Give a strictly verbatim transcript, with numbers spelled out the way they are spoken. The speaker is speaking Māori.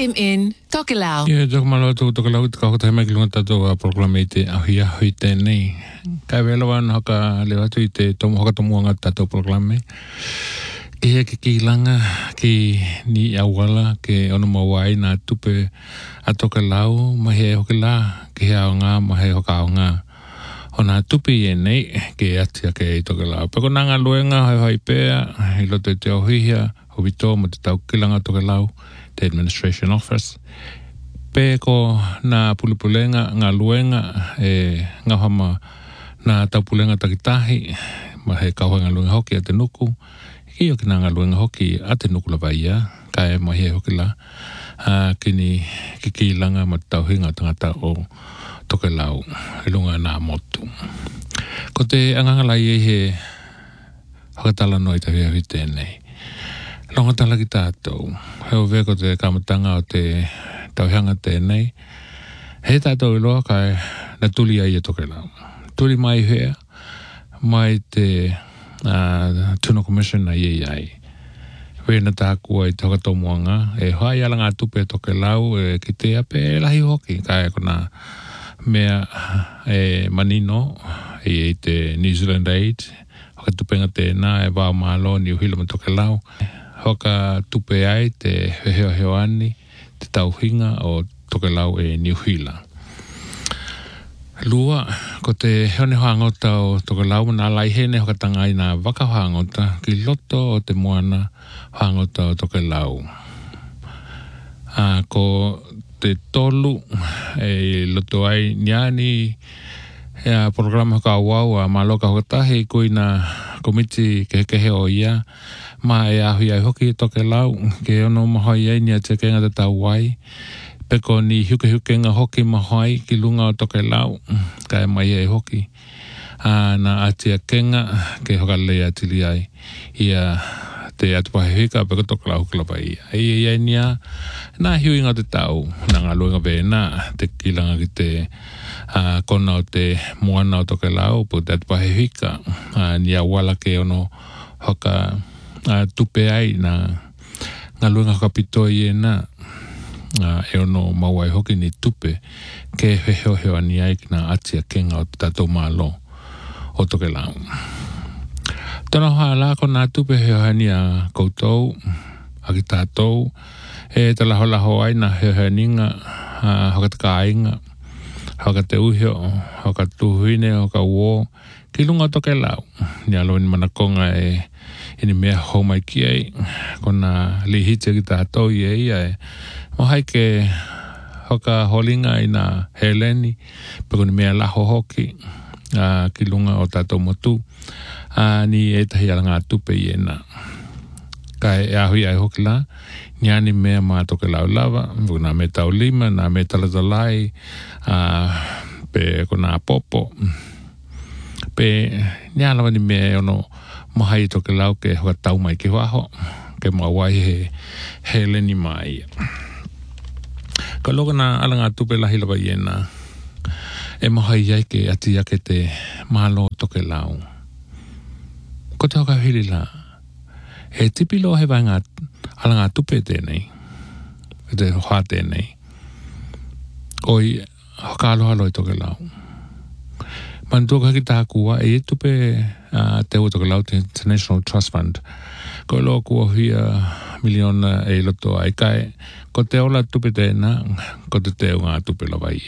A M N, Tokelau. Ia, tōku malo tōku Tokelau, te kaho tahe maiki lunga tātou a programe i te ahi ahi tēnei. Kai wela wana haka leo atu i te tomu haka tomuanga tātou programe. Ke hea ke ki langa, ke ni awala, ke ono mawai nā tupe a Tokelau, mahe hoki la, ke hea o ngā, mahe hoka o ngā. O nā tupe i e nei, ke atia ke i Tokelau. Peko nanga luenga, hai hai pēa, i loto i te ohihia, hobito mo te tau kilanga Tokelau, te Administration Office. Peko nā pulipulenga, ngā luenga, e ngā hama nā taupulenga takitahi, mahe kauha ngā luenga hoki a te nuku. Ki o ki nā ngā luenga hoki a te nuku la vaia, ka e mahi e hoki la, uh, kini ki ki langa ma tauhinga tangata o Tokelau, e lunga nā motu. Ko te angangalai e he hakatala noi ta hea hui tēnei. Longa tala ki tātou, he o veko te kamatanga o te tauhanga tēnei, he tātou i loa kai na tuli ai e Tokelau. Tuli mai hea, mai te Uh, Tuna Commission na iei ai. Wena tākua i toka tomuanga, e hai ala ngā tupe Tokelau, e ki te ape lahi hoki, kai kona mea e manino, e i te New Zealand Aid, hoka tupenga tēnā e wā malo ni uhila ma Tokelau, hoka tupe ai te heo heo ani, te tauhinga o Tokelau e New Hila. Lua, ko te heone hoangota o Tokelau na lai hene hokatanga i nā waka hoangota ki loto o te moana hoangota o Tokelau. Uh, ko te tolu e loto ai niani e a programa hoka wau a maloka hokatahi kui nā komiti ke kehe o ia ma e ahui ai hoki i Tokelau ke ono mahoi ai ni a te kenga te tau wai. Peko ni huke huke ngā hoki mahoi ki lunga o Tokelau, kai mai e hoki. Uh, na atia kenga ke hoka lea tili ai. Ia te atupahe hika peko Tokelau klapa ia. Ai e ia nia, nā hiu inga te tau, nā ngā luenga vena, te kilanga ki te uh, kona o te moana o Tokelau, po te atupahe hika. Uh, nia wala ke ono hoka uh, tupe ai na ngā luenga hoka pitoi e nā. Uh, e ono mawai hoki ni tupe ke heo heo ani ai ki nā atia kenga o tātou mālo o Tokelau. Tōna hoa la ko nā tupe heo ani a koutou, a ki tātou, e te laho laho ai nā heo heo ninga, uh, hoka te kāinga, hoka te uhio, hoka tuhuine, hoka uo, ki lunga o Tokelau. Ni alo ni manakonga e ini mea hou mai ki ai, ko nā lihite ki tātou i e ia e, mo hai ke hoka holinga i nā Heleni, peko ni mea laho hoki, uh, ki lunga o tātou motu, uh, ni e tahi ala ngā tupe i e nā. Kai e ahui ai hoki la, ni ani mea mā Tokelau lava, nā me tau lima, nā me talatalai, uh, pe ko nā popo, pe ni alawa ni mea ono mahai Tokelau ke hoka tau mai ke waho, ke mawai he Heleni mai. Ka loka nā ala ngā tupe lahi lawa i ena, e mahai iai ke ati ake te mālo Tokelau. Ko te hoka hiri la, he tipilo he vai ngā ala ngā tupe tēnei, e te hoa tēnei, oi hoka aloha loi Tokelau. Mantua ki tā kua e tupe uh, te ua Tokelau te International Trust Fund. Ko loa kua hia miliona e loto ai kai, ko te ola tupe tēnā, ko te teo ngā tupe lawa i.